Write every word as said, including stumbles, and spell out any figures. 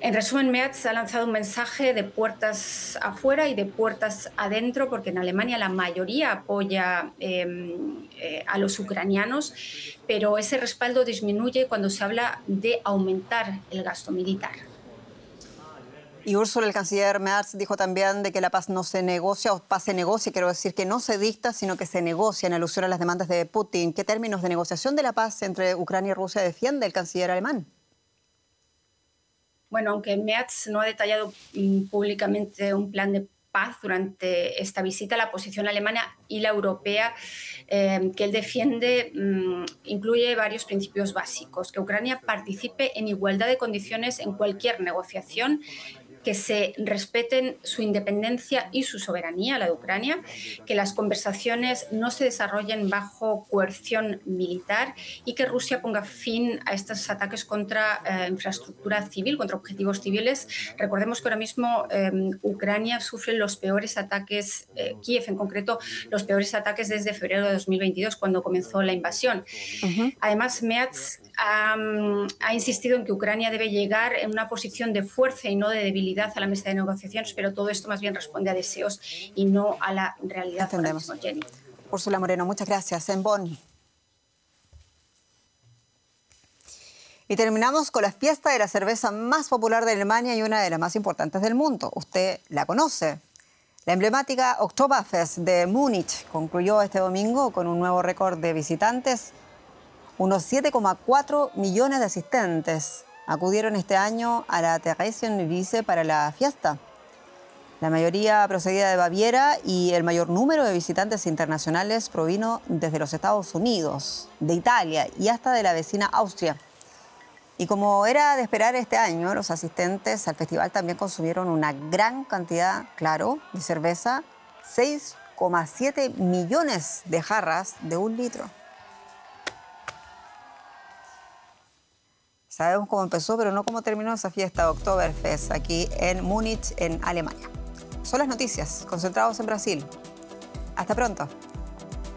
En resumen, Merz ha lanzado un mensaje de puertas afuera y de puertas adentro, porque en Alemania la mayoría apoya eh, eh, a los ucranianos, pero ese respaldo disminuye cuando se habla de aumentar el gasto militar. Y Ursula, el canciller Merz, dijo también de que la paz no se negocia, o paz se negocia, quiero decir que no se dicta, sino que se negocia, en alusión a las demandas de Putin. ¿Qué términos de negociación de la paz entre Ucrania y Rusia defiende el canciller alemán? Bueno, aunque Merz no ha detallado mm, públicamente un plan de paz durante esta visita, la posición alemana y la europea eh, que él defiende mmm, incluye varios principios básicos: que Ucrania participe en igualdad de condiciones en cualquier negociación, que se respeten su independencia y su soberanía, la de Ucrania, que las conversaciones no se desarrollen bajo coerción militar y que Rusia ponga fin a estos ataques contra eh, infraestructura civil, contra objetivos civiles. Recordemos que ahora mismo eh, Ucrania sufre los peores ataques, eh, Kiev en concreto, los peores ataques desde febrero de dos mil veintidós, cuando comenzó la invasión. Uh-huh. Además, Merz ha, ha insistido en que Ucrania debe llegar en una posición de fuerza y no de debilidad a la mesa de negociaciones, pero todo esto más bien responde a deseos y no a la realidad. Entendemos. Ahora mismo, Jenny. Úrsula Moreno, muchas gracias. En Bonn. Y terminamos con la fiesta de la cerveza más popular de Alemania y una de las más importantes del mundo. Usted la conoce. La emblemática Oktoberfest de Múnich concluyó este domingo con un nuevo récord de visitantes. Unos siete coma cuatro millones de asistentes acudieron este año a la Theresienwiese para la fiesta. La mayoría procedía de Baviera y el mayor número de visitantes internacionales provino desde los Estados Unidos, de Italia y hasta de la vecina Austria. Y como era de esperar este año, los asistentes al festival también consumieron una gran cantidad, claro, de cerveza, seis coma siete millones de jarras de un litro. Sabemos cómo empezó, pero no cómo terminó esa fiesta Oktoberfest aquí en Múnich, en Alemania. Son las noticias, concentrados en Brasil. Hasta pronto.